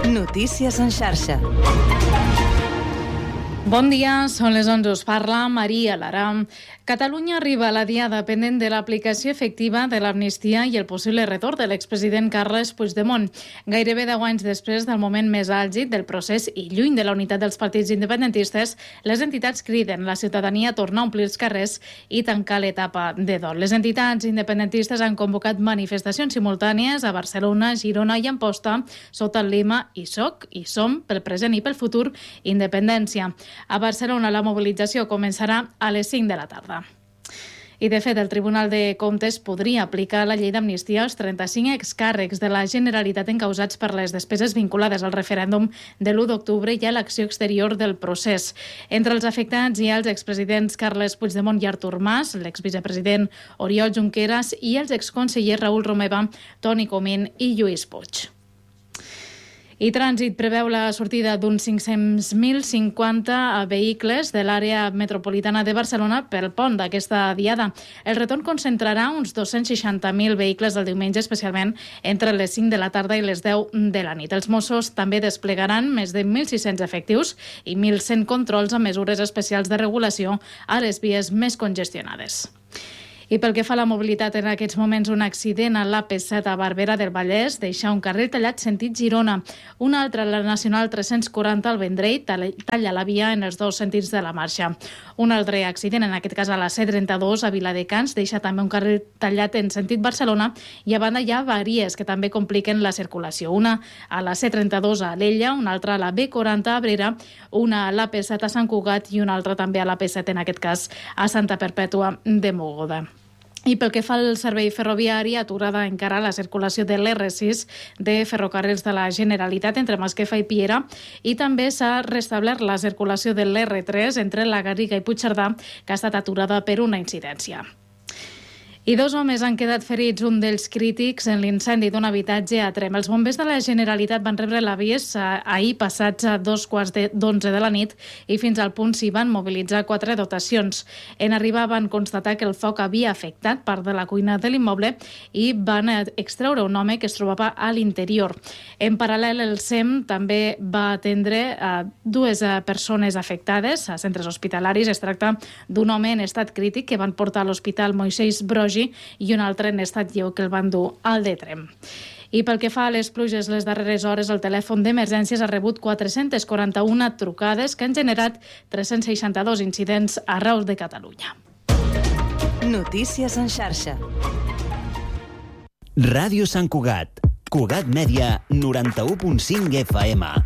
Notícies en xarxa. Bon dia, són les 11, us parla Maria Lara. Catalunya arriba a la diada pendent de l'aplicació efectiva de l'amnistia i el possible retorn de l'expresident Carles Puigdemont. Gairebé 10 anys després del moment més àlgid del procés i lluny de la unitat dels partits independentistes, les entitats criden la ciutadania a tornar a omplir els carrers i tancar l'etapa de dol. Les entitats independentistes han convocat manifestacions simultànies a Barcelona, Girona i Amposta sota el lema "Hi soc, hi som, pel present i pel futur, independència". A Barcelona la mobilització començarà a les 5 de la tarda. I, de fet, el Tribunal de Comptes podria aplicar la llei d'amnistia als 35 excàrrecs de la Generalitat encausats per les despeses vinculades al referèndum de l'1 d'octubre i a l'acció exterior del procés. Entre els afectats hi ha els expresidents Carles Puigdemont i Artur Mas, l'exvicepresident Oriol Junqueras i els exconsellers Raül Romeva, Toni Comín i Lluís Puig. I Trànsit preveu la sortida d'uns 500.050 vehicles de l'àrea metropolitana de Barcelona pel pont d'aquesta diada. El retorn concentrarà uns 260.000 vehicles el diumenge, especialment entre les 5 de la tarda i les 10 de la nit. Els Mossos també desplegaran més de 1.600 efectius i 1.100 controls amb mesures especials de regulació a les vies més congestionades. I pel que fa a la mobilitat, en aquests moments un accident a l'AP7 a Barberà del Vallès deixa un carril tallat sentit Girona. Un altre, la Nacional 340 al Vendrell, talla la via en els dos sentits de la marxa. Un altre accident, en aquest cas a la C32 a Viladecans, deixa també un carril tallat en sentit Barcelona i a banda hi ha avaries que també compliquen la circulació. Una a la C32 a Alella, una altra a la B40 a Abrera, una a l'AP7 a Sant Cugat i una altra també a l'AP7, en aquest cas a Santa Perpètua de Mogoda. I pel que fa al servei ferroviari, aturada encara la circulació de l'R6 de Ferrocarrils de la Generalitat entre Masquefa i Piera, i també s'ha restablert la circulació de l'R3 entre la Garriga i Puigcerdà, que ha estat aturada per una incidència. I 2 homes han quedat ferits, un d'ells crítics, en l'incendi d'un habitatge a Tremp. Els bombers de la Generalitat van rebre l'avís ahir passats a 2:15 de la nit i fins al punt s'hi van mobilitzar 4 dotacions. En arribar van constatar que el foc havia afectat part de la cuina de l'immoble i van extreure un home que es trobava a l'interior. En paral·lel, el SEM també va atendre 2 persones afectades a centres hospitalaris. Es tracta d'un home en estat crític que van portar a l'Hospital Moisès Broggi i un altre en estat lleu que el van dur al de Tremp. I pel que fa a les pluges, les darreres hores el telèfon d'emergències ha rebut 441 trucades que han generat 362 incidents arreu de Catalunya. Notícies en xarxa. Ràdio Sant Cugat. Cugat Mèdia, 91.5 FM.